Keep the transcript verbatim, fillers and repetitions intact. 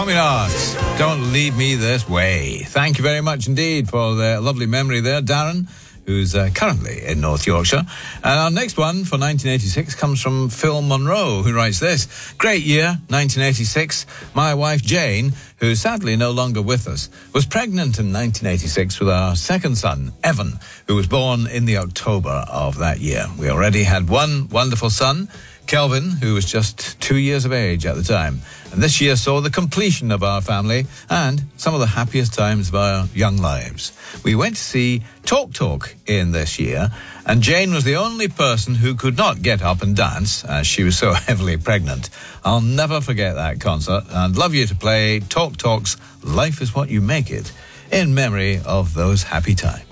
Communards, Don't Leave Me This Way. Thank you very much indeed for the lovely memory there, Darren, who's uh, currently in North Yorkshire. And our next one for nineteen eighty-six comes from Phil Monroe, who writes this. Great year, nineteen eighty-six. My wife, Jane, who's sadly no longer with us, was pregnant in nineteen eighty-six with our second son, Evan, who was born in the October of that year. We already had one wonderful son, Kelvin, who was just two years of age at the time. And this year saw the completion of our family and some of the happiest times of our young lives. We went to see Talk Talk in this year, and Jane was the only person who could not get up and dance as she was so heavily pregnant. I'll never forget that concert, and I'd love you to play Talk Talk's Life Is What You Make It in memory of those happy times.